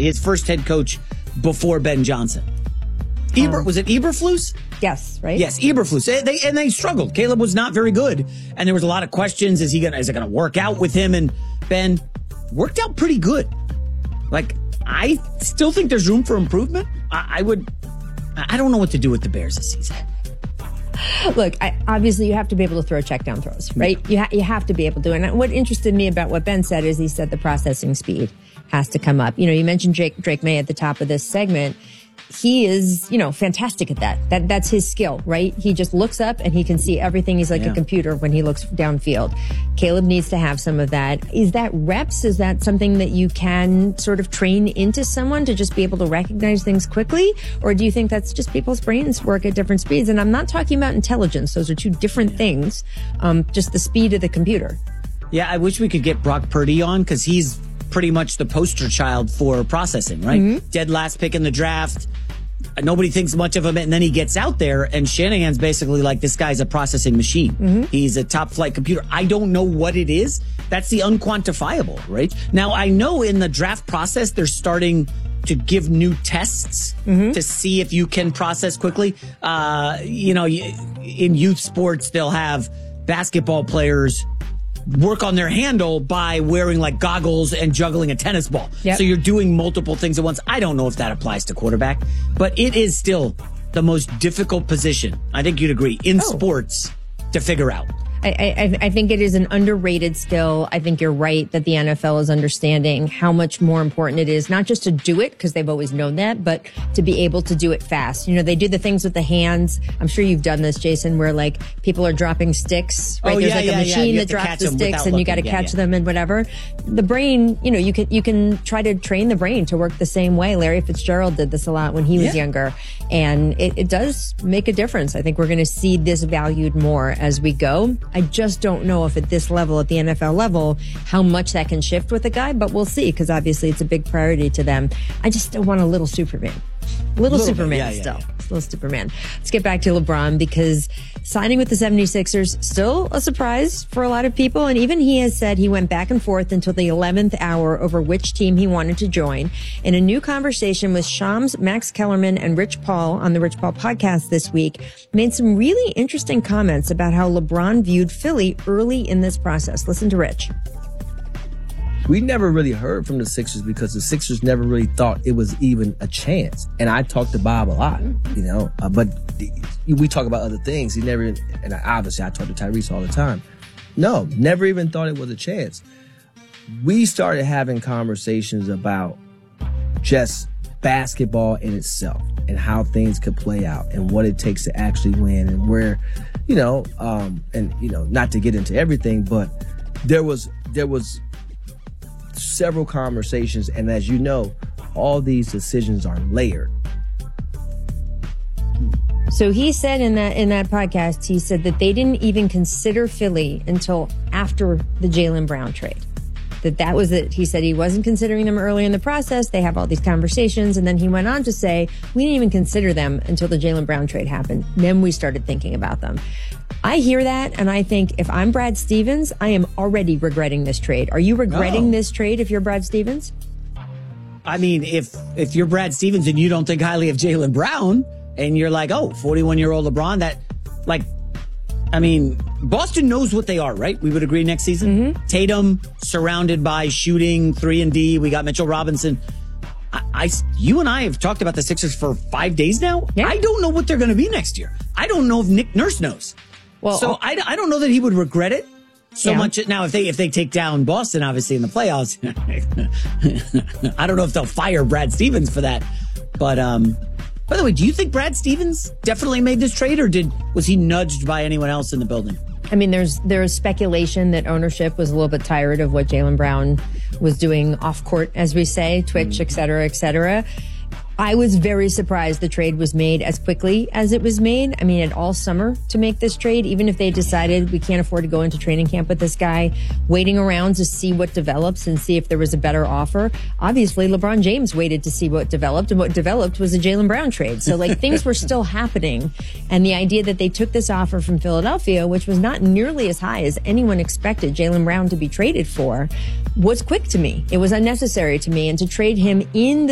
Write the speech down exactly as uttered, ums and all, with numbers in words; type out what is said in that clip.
his first head coach before Ben Johnson. Eber, um, was it Eberflus? Yes, right? Yes, Eberflus. They, they, and they struggled. Caleb was not very good. And there was a lot of questions. Is he gonna, is it going to work out with him? And Ben worked out pretty good. Like, I still think there's room for improvement. I, I would, I don't know what to do with the Bears this season. Look, I, obviously you have to be able to throw check down throws, right? Yeah. You, ha- you have to be able to. And what interested me about what Ben said is he said the processing speed has to come up. You know, you mentioned Drake, Drake May at the top of this segment. He is, you know, fantastic at that. That that's his skill, right? He just looks up and he can see everything. He's like yeah. a computer when he looks downfield. Caleb needs to have some of that. Is that reps? Is that something that you can sort of train into someone to just be able to recognize things quickly? Or do you think that's just people's brains work at different speeds? And I'm not talking about intelligence. Those are two different yeah. things. Um, just the speed of the computer. Yeah, I wish we could get Brock Purdy on because he's pretty much the poster child for processing, right? Mm-hmm. Dead last pick in the draft. Nobody thinks much of him, and then he gets out there, and Shanahan's basically like, this guy's a processing machine. Mm-hmm. He's a top-flight computer. I don't know what it is. That's the unquantifiable, right? Now, I know in the draft process, they're starting to give new tests mm-hmm. to see if you can process quickly. Uh, you know, in youth sports, they'll have basketball players work on their handle by wearing like goggles and juggling a tennis ball. Yep. So you're doing multiple things at once. I don't know if that applies to quarterback, but it is still the most difficult position, I think you'd agree, in oh. sports to figure out. I, I, I think it is an underrated skill. I think you're right that the N F L is understanding how much more important it is, not just to do it, because they've always known that, but to be able to do it fast. You know, they do the things with the hands. I'm sure you've done this, Jason, where like people are dropping sticks, right? Oh, There's yeah, like yeah, a machine yeah. that drops the sticks and you got to yeah, catch yeah. them and whatever. The brain, you know, you can, you can try to train the brain to work the same way. Larry Fitzgerald did this a lot when he was yeah. younger, and it, it does make a difference. I think we're going to see this valued more as we go. I just don't know if at this level, at the N F L level, how much that can shift with a guy, but we'll see, because obviously it's a big priority to them. I just still want a little Superman. Little, little Superman yeah, still. Yeah, yeah. Little Superman. Let's get back to LeBron, because signing with the seventy-sixers, still a surprise for a lot of people. And even he has said he went back and forth until the eleventh hour over which team he wanted to join. In a new conversation with Shams, Max Kellerman, and Rich Paul on the Rich Paul podcast this week, made some really interesting comments about how LeBron viewed Philly early in this process. Listen to Rich. We never really heard from the Sixers because the Sixers never really thought it was even a chance. And I talked to Bob a lot, you know, uh, but we talk about other things. He never, and obviously I talk to Tyrese all the time. No, never even thought it was a chance. We started having conversations about just basketball in itself and how things could play out and what it takes to actually win and where, you know, um, and, you know, not to get into everything, but there was, there was, several conversations, and as you know, all these decisions are layered. So he said in that in that podcast, he said that they didn't even consider Philly until after the Jaylen Brown trade. That that was it. He said he wasn't considering them early in the process. They have all these conversations, and then he went on to say, we didn't even consider them until the Jaylen Brown trade happened. Then we started thinking about them. I hear that, and I think if I'm Brad Stevens, I am already regretting this trade. Are you regretting oh. this trade if you're Brad Stevens? I mean, if if you're Brad Stevens and you don't think highly of Jaylen Brown, and you're like, oh, forty-one-year-old LeBron, that, like, I mean, Boston knows what they are, right? We would agree next season. Mm-hmm. Tatum, surrounded by shooting, three and D. We got Mitchell Robinson. I, I, you and I have talked about the Sixers for five days now. Yeah. I don't know what they're going to be next year. I don't know if Nick Nurse knows. Well, so I, I don't know that he would regret it so yeah. much. Now, if they if they take down Boston, obviously in the playoffs, I don't know if they'll fire Brad Stevens for that. But um, by the way, do you think Brad Stevens definitely made this trade, or did was he nudged by anyone else in the building? I mean, there's there's speculation that ownership was a little bit tired of what Jaylen Brown was doing off court, as we say, Twitch, et cetera, et cetera. I was very surprised the trade was made as quickly as it was made. I mean, it had all summer to make this trade, even if they decided we can't afford to go into training camp with this guy, waiting around to see what develops and see if there was a better offer. Obviously, LeBron James waited to see what developed, and what developed was a Jaylen Brown trade. So, like, things were still happening. And the idea that they took this offer from Philadelphia, which was not nearly as high as anyone expected Jaylen Brown to be traded for, was quick to me. It was unnecessary to me. And to trade him in the